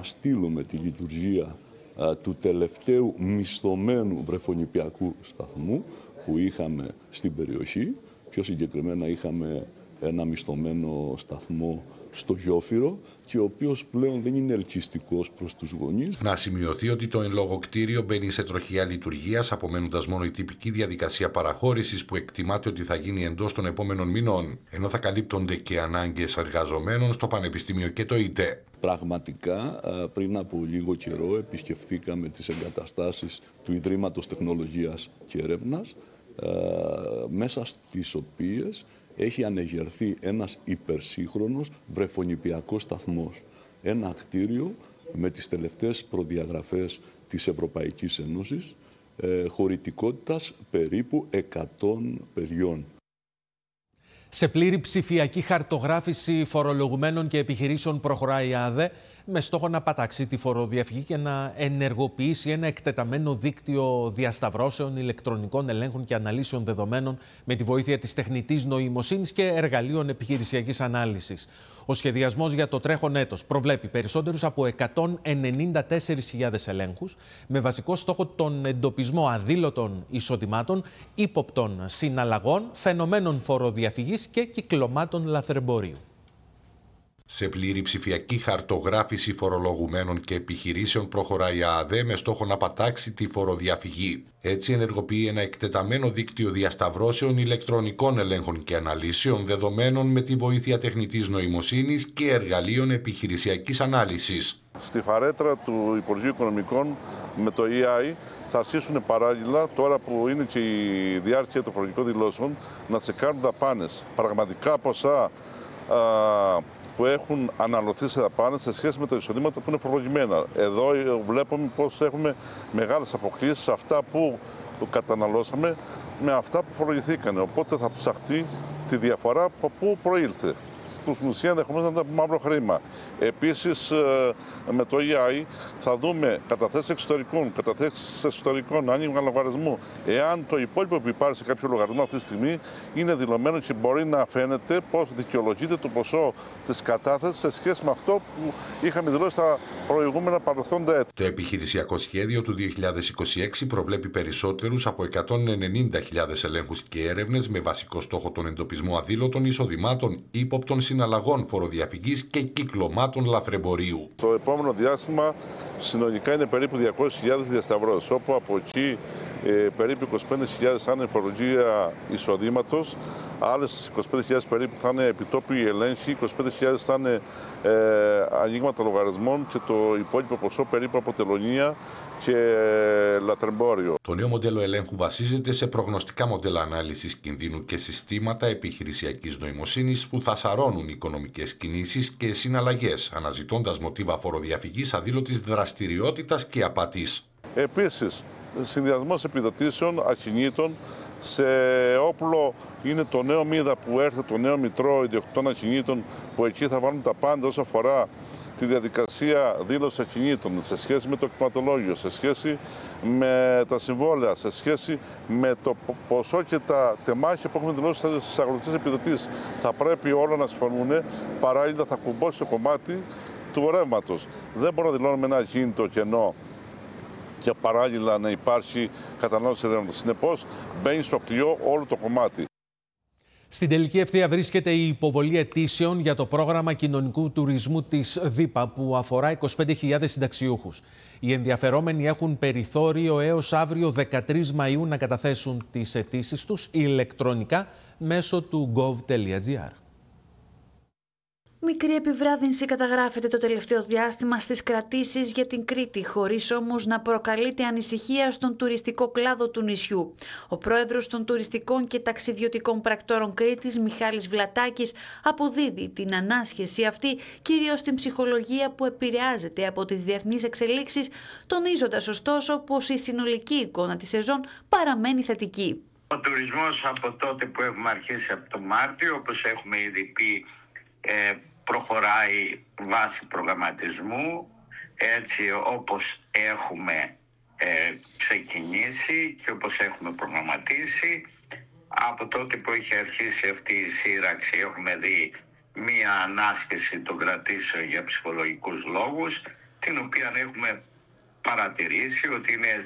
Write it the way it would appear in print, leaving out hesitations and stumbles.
αναστείλουμε τη λειτουργία του τελευταίου μισθωμένου βρεφονιπιακού σταθμού που είχαμε στην περιοχή. Πιο συγκεκριμένα είχαμε ένα μισθωμένο σταθμό στο Γιόφυρο και ο οποίος πλέον δεν είναι ελκυστικός προς τους γονείς. Να σημειωθεί ότι το εν λόγω κτίριο μπαίνει σε τροχιά λειτουργίας, απομένοντας μόνο η τυπική διαδικασία παραχώρησης που εκτιμάται ότι θα γίνει εντός των επόμενων μηνών, ενώ θα καλύπτονται και ανάγκες εργαζομένων στο Πανεπιστήμιο και το ΙΤΕ. Πραγματικά, πριν από λίγο καιρό επισκεφθήκαμε τις εγκαταστάσεις του Ιδρύματος Τεχνολογίας και Έρευνας, μέσα στις οποίες έχει ανεγερθεί ένας υπερσύγχρονος βρεφονιπιακός σταθμός. Ένα κτίριο με τις τελευταίες προδιαγραφές της Ευρωπαϊκής Ένωσης, χωρητικότητας περίπου 100 παιδιών. Σε πλήρη ψηφιακή χαρτογράφηση φορολογουμένων και επιχειρήσεων προχωράει η ΑΔΕ με στόχο να πατάξει τη φοροδιαφυγή και να ενεργοποιήσει ένα εκτεταμένο δίκτυο διασταυρώσεων, ηλεκτρονικών ελέγχων και αναλύσεων δεδομένων με τη βοήθεια της τεχνητής νοημοσύνης και εργαλείων επιχειρησιακής ανάλυσης. Ο σχεδιασμός για το τρέχον έτος προβλέπει περισσότερους από 194.000 ελέγχους με βασικό στόχο τον εντοπισμό αδήλωτων εισοδημάτων, ύποπτων συναλλαγών, φαινομένων φοροδιαφυγής και κυκλωμάτων λαθρεμπορίου. Σε πλήρη ψηφιακή χαρτογράφηση φορολογουμένων και επιχειρήσεων προχωράει η ΑΔΕ με στόχο να πατάξει τη φοροδιαφυγή. Έτσι ενεργοποιεί ένα εκτεταμένο δίκτυο διασταυρώσεων, ηλεκτρονικών ελέγχων και αναλύσεων δεδομένων με τη βοήθεια τεχνητής νοημοσύνης και εργαλείων επιχειρησιακής ανάλυσης. Στη φαρέτρα του Υπουργείου Οικονομικών με το EI θα αρχίσουν παράλληλα, τώρα που είναι και η διάρκεια των φορολογικών δηλώσεων, να τσεκάρουν δαπάνες. Πραγματικά ποσά που έχουν αναλωθεί σε δαπάνες σε σχέση με τα εισοδήματα που είναι φορολογημένα. Εδώ βλέπουμε πως έχουμε μεγάλες αποκλίσεις σε αυτά που καταναλώσαμε με αυτά που φορολογηθήκαν. Οπότε θα ψαχτεί τη διαφορά από πού προήλθε. Στην ουσία ενδεχομένως να ήταν μαύρο χρήμα. Επίσης με το EI θα δούμε καταθέσεις εξωτερικών, άνοιγμα λογαριασμού. Εάν το υπόλοιπο που υπάρχει σε κάποιο λογαριασμό αυτή τη στιγμή είναι δηλωμένο και μπορεί να φαίνεται πώς δικαιολογείται το ποσό της κατάθεσης σε σχέση με αυτό που είχαμε δηλώσει στα προηγούμενα παρελθόντα έτη. Το επιχειρησιακό σχέδιο του 2026 προβλέπει περισσότερους από 190.000 ελέγχους και έρευνες με βασικό στόχο τον εντοπισμό αδήλωτων εισοδημάτων, ύποπτων συναλλαγών φοροδιαφυγής και κυκλωμάτων λαθρεμπορίου. Το επόμενο διάστημα συνολικά είναι περίπου 200.000 διασταυρώσεις, όπου από εκεί περίπου 25.000 θα είναι φορολογία εισοδήματος, άλλες 25.000 περίπου θα είναι επιτόπιοι ελέγχοι, 25.000 θα είναι ανοίγματα λογαριασμών και το υπόλοιπο ποσό περίπου από τελωνία και λαθρεμπόριο. Το νέο μοντέλο ελέγχου βασίζεται σε προγνωστικά μοντέλα ανάλυσης κινδύνου και συστήματα επιχειρησιακής νοημοσύνης που θα σαρώνουν οικονομικές κινήσεις και συναλλαγές, αναζητώντας μοτίβα φοροδιαφυγής, αδήλωτης δραστηριότητας και απατής. Επίσης, συνδυασμός επιδοτήσεων ακινήτων σε όπλο είναι το νέο μίδα που έρχεται, το νέο μητρό ιδιοκτητών ακινήτων, που εκεί θα βάλουν τα πάντα όσο αφορά τη διαδικασία δήλωση ακινήτων σε σχέση με το κτηματολόγιο, σε σχέση με τα συμβόλαια, σε σχέση με το ποσό και τα τεμάχια που έχουμε δηλώσει στις αγροτικές επιδοτήσεις. Θα πρέπει όλα να συμφωνούν, παράλληλα θα κουμπώσει το κομμάτι του ρεύματος. Δεν μπορούμε να δηλώνουμε ένα ακίνητο κενό και παράλληλα να υπάρχει κατανάλωση ρεύματος. Συνεπώς, μπαίνει στο κλειό όλο το κομμάτι. Στην τελική ευθεία βρίσκεται η υποβολή αιτήσεων για το πρόγραμμα κοινωνικού τουρισμού της ΔΥΠΑ που αφορά 25.000 συνταξιούχους. Οι ενδιαφερόμενοι έχουν περιθώριο έως αύριο 13 Μαΐου να καταθέσουν τις αιτήσεις τους ηλεκτρονικά μέσω του gov.gr. Μικρή επιβράδυνση καταγράφεται το τελευταίο διάστημα στις κρατήσεις για την Κρήτη, χωρίς όμως να προκαλείται ανησυχία στον τουριστικό κλάδο του νησιού. Ο πρόεδρος των τουριστικών και ταξιδιωτικών πρακτόρων Κρήτης, Μιχάλης Βλατάκης, αποδίδει την ανάσχεση αυτή κυρίως στην ψυχολογία που επηρεάζεται από τις διεθνείς εξελίξεις, τονίζοντας ωστόσο πως η συνολική εικόνα της σεζόν παραμένει θετική. Ο τουρισμός από τότε που έχουμε αρχίσει από το Μάρτιο, όπως έχουμε ήδη πει, προχωράει βάσει προγραμματισμού, έτσι όπως έχουμε ξεκινήσει και όπως έχουμε προγραμματίσει. Από τότε που έχει αρχίσει αυτή η σύραξη έχουμε δει μία ανάσχεση των κρατήσεων για ψυχολογικούς λόγους, την οποία έχουμε παρατηρήσει ότι είναι